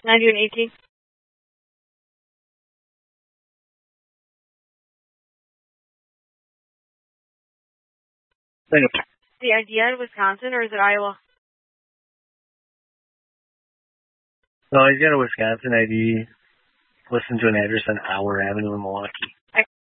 90 and 18. The ID at Wisconsin, or is it Iowa? No, he's got a Wisconsin ID. Listen to an address on Our Avenue in Milwaukee.